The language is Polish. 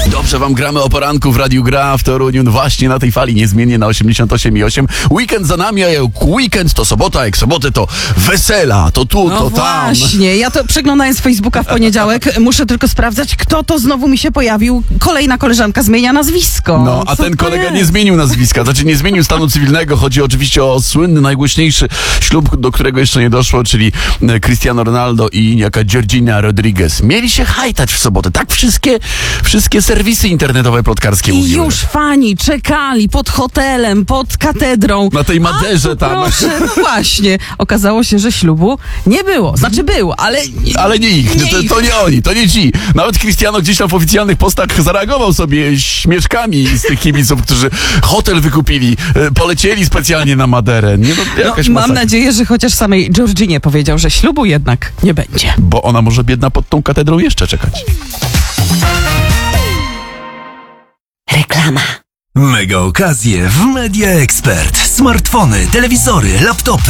Dobrze wam gramy o poranku w Radiu Gra w Toruniu, właśnie na tej fali, niezmiennie na 88,8. Weekend za nami, a jak weekend to sobota, jak sobotę to wesela, to tu, No to tam. właśnie, ja to przeglądając Facebooka w poniedziałek muszę tylko sprawdzać, kto to znowu mi się pojawił. Kolejna koleżanka zmienia nazwisko. No, a Co ten to kolega jest? nie zmienił nazwiska, znaczy nie zmienił stanu cywilnego. Chodzi oczywiście o słynny, najgłośniejszy ślub, do którego jeszcze nie doszło, czyli Cristiano Ronaldo i niejaka Georgina Rodriguez. Mieli się hajtać w sobotę. Tak wszystkie serwisy internetowe plotkarskie I mówiły. już fani czekali pod hotelem, pod katedrą. Na tej Maderze tam. Proszę, no właśnie. Okazało się, że ślubu nie było. Znaczy był, ale... Ale nie ich, to nie oni, to nie ci. Nawet Cristiano gdzieś tam w oficjalnych postach zareagował sobie śmieszkami z tych kibiców, którzy hotel wykupili, polecieli specjalnie na Maderę. Nie, no, jakaś mam masakra. nadzieję, że chociaż samej Georginie powiedział, że ślubu jednak nie będzie. Bo ona może biedna pod tą katedrą jeszcze czekać. Reklama. Mega okazje w Media Expert. Smartfony, telewizory, laptopy.